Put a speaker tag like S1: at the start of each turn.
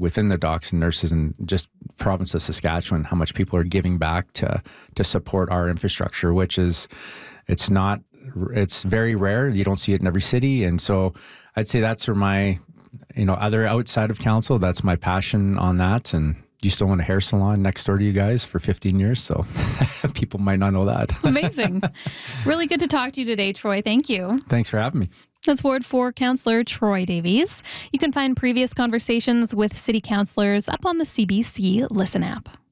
S1: within the docs and nurses and just province of Saskatchewan, how much people are giving back to support our infrastructure, which is, it's very rare. You don't see it in every city. And so I'd say that's where my, other outside of council, that's my passion on that. And used to own a hair salon next door to you guys for 15 years. So people might not know that.
S2: Amazing. Really good to talk to you today, Troy. Thank you.
S1: Thanks for having me.
S2: That's Ward 4 Councillor Troy Davies. You can find previous conversations with city councillors up on the CBC Listen app.